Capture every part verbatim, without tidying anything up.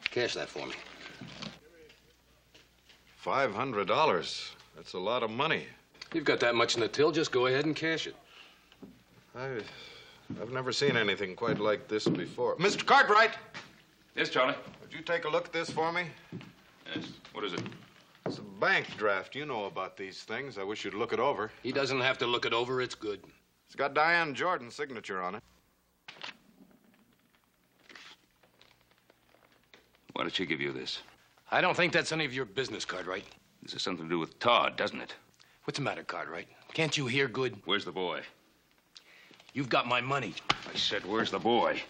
Cash that for me. Five hundred dollars. That's a lot of money. You've got that much in the till. Just go ahead and cash it. I, I've never seen anything quite like this before. Mister Cartwright! Yes, Charlie? Would you take a look at this for me? Yes. What is it? It's a bank draft. You know about these things. I wish you'd look it over. He doesn't have to look it over. It's good. It's got Diane Jordan's signature on it. Why did she give you this? I don't think that's any of your business, Cartwright. This has something to do with Todd, doesn't it? What's the matter, Cartwright? Can't you hear good? Where's the boy? You've got my money. I said, where's the boy?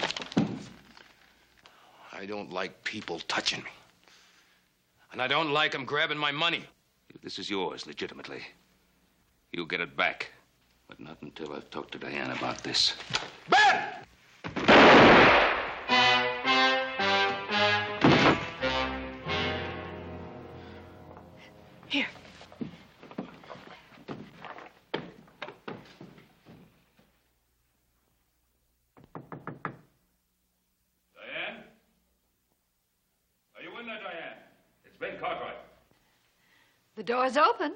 I don't like people touching me. And I don't like them grabbing my money. This is yours, legitimately. You'll get it back. But not until I've talked to Diane about this. Ben! Here. Diane? Are you in there, Diane? It's Ben Cartwright. The door's open.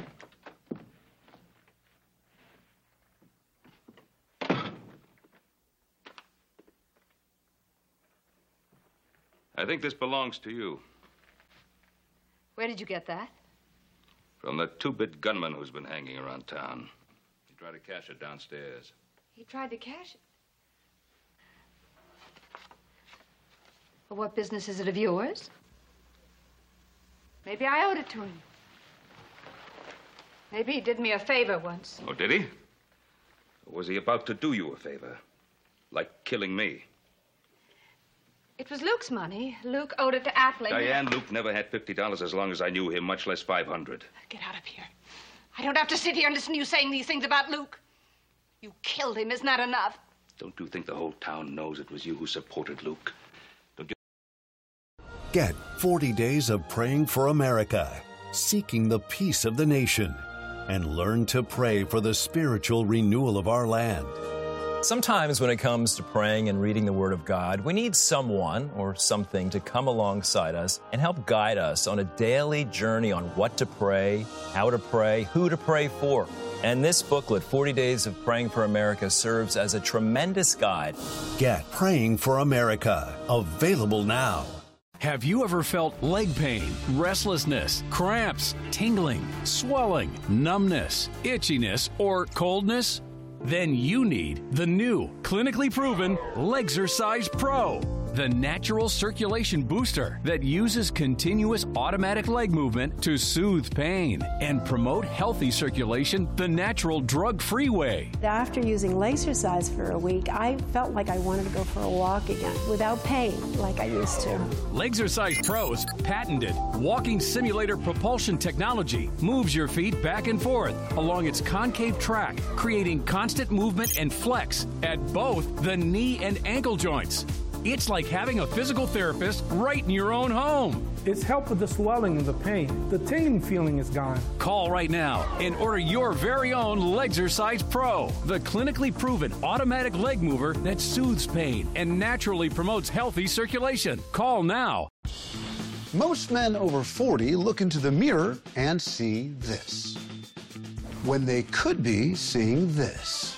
I think this belongs to you. Where did you get that? From the two-bit gunman who's been hanging around town. He tried to cash it downstairs. He tried to cash it. Well, what business is it of yours? Maybe I owed it to him. Maybe he did me a favor once. Oh, did he? Or was he about to do you a favor? Like killing me? It was Luke's money. Luke owed it to Ackling. Diane, Luke never had fifty dollars as long as I knew him, much less five hundred. Get out of here. I don't have to sit here and listen to you saying these things about Luke. You killed him. Isn't that enough? Don't you think the whole town knows it was you who supported Luke? Don't you... Get forty days of praying for America, seeking the peace of the nation, and learn to pray for the spiritual renewal of our land. Sometimes when it comes to praying and reading the Word of God, we need someone or something to come alongside us and help guide us on a daily journey on what to pray, how to pray, who to pray for. And this booklet, forty days of Praying for America, serves as a tremendous guide. Get Praying for America, available now. Have you ever felt leg pain, restlessness, cramps, tingling, swelling, numbness, itchiness, or coldness? Then you need the new, clinically proven Legzercise Pro, the natural circulation booster that uses continuous automatic leg movement to soothe pain and promote healthy circulation the natural drug-free way. After using Legzercise for a week, I felt like I wanted to go for a walk again without pain like I used to. Legzercise Pro's patented walking simulator propulsion technology moves your feet back and forth along its concave track, creating constant movement and flex at both the knee and ankle joints. It's like having a physical therapist right in your own home. It's helped with the swelling and the pain. The tingling feeling is gone. Call right now and order your very own Legzercise Pro, the clinically proven automatic leg mover that soothes pain and naturally promotes healthy circulation. Call now. Most men over forty look into the mirror and see this, when they could be seeing this.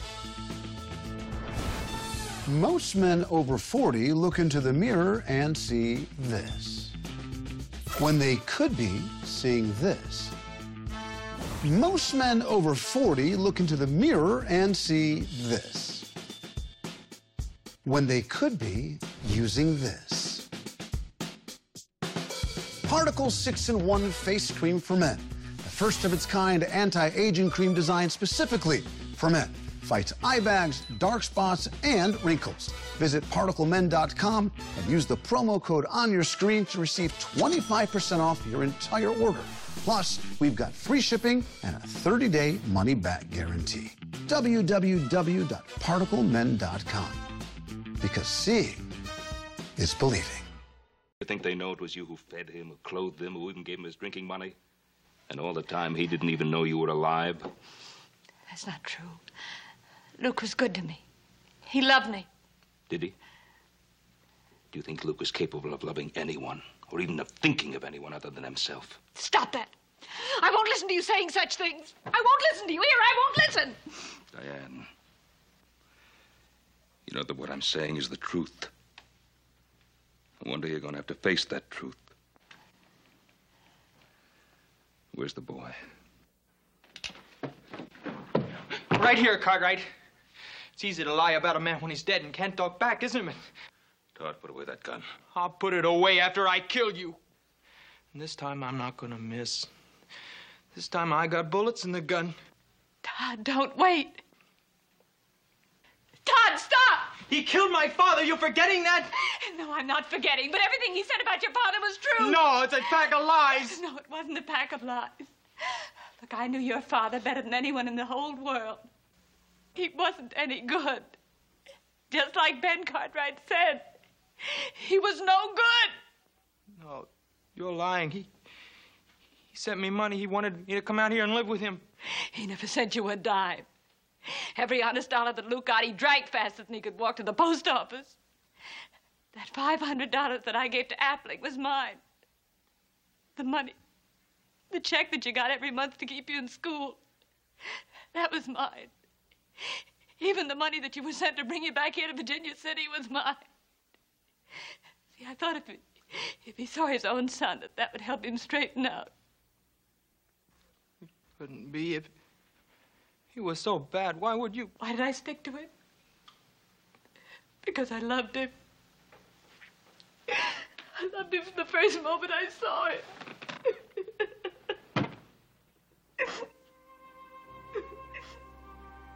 Most men over forty look into the mirror and see this, when they could be seeing this. Most men over forty look into the mirror and see this, when they could be using this. Particle six in one Face Cream for Men, the first of its kind anti-aging cream designed specifically for men. Fights eye bags, dark spots, and wrinkles. Visit particle men dot com and use the promo code on your screen to receive twenty-five percent off your entire order. Plus, we've got free shipping and a thirty day money-back guarantee. w w w dot particle men dot com. Because seeing is believing. You think they know it was you who fed him, who clothed him, who even gave him his drinking money? And all the time he didn't even know you were alive? That's not true. Luke was good to me. He loved me. Did he? Do you think Luke is capable of loving anyone, or even of thinking of anyone other than himself? Stop that. I won't listen to you saying such things. I won't listen to you. Here, I won't listen. Diane, you know that what I'm saying is the truth. One day you're going to have to face that truth. Where's the boy? Right here, Cartwright. It's easy to lie about a man when he's dead and can't talk back, isn't it? Todd, put away that gun. I'll put it away after I kill you. And this time I'm not gonna miss. This time I got bullets in the gun. Todd, don't wait. Todd, stop! He killed my father. You're forgetting that? No, I'm not forgetting, but everything he said about your father was true. No, it's a pack of lies. No, it wasn't a pack of lies. Look, I knew your father better than anyone in the whole world. He wasn't any good. Just like Ben Cartwright said, he was no good. No, you're lying. He, he sent me money. He wanted me to come out here and live with him. He never sent you a dime. Every honest dollar that Luke got, he drank faster than he could walk to the post office. That five hundred dollars that I gave to Appling was mine. The money, the check that you got every month to keep you in school, that was mine. Even the money that you were sent to bring you back here to Virginia City was mine. See, I thought if he, if he saw his own son, that that would help him straighten out. It couldn't be. If he was so bad, why would you? Why did I stick to him? Because I loved him. I loved him from the first moment I saw him.